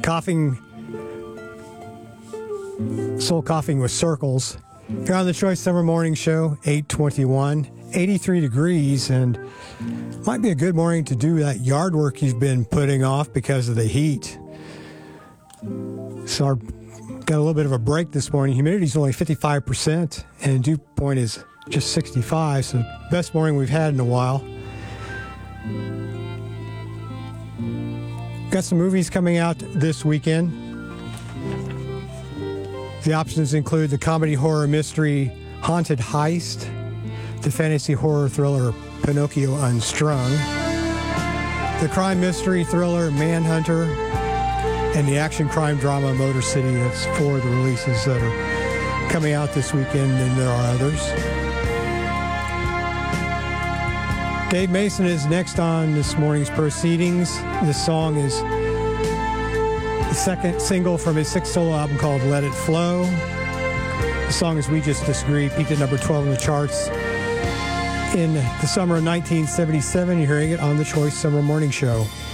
Coughing, Soul Coughing with Circles. Here on the Choice Summer Morning Show, 8:21, 83 degrees, and might be a good morning to do that yard work you've been putting off because of the heat. So got a little bit of a break this morning. Humidity is only 55%, and dew point is just 65, so best morning we've had in a while. Got some movies coming out this weekend. The options include the comedy horror mystery Haunted Heist, the fantasy horror thriller Pinocchio Unstrung, the crime mystery thriller Manhunter, and the action crime drama Motor City. That's four of the releases that are coming out this weekend, and there are others. Dave Mason is next on this morning's proceedings. This song is the second single from his sixth solo album called Let It Flow. The song is We Just Disagree, peaked at number 12 in the charts in the summer of 1977. You're hearing it on the Choice Summer Morning Show.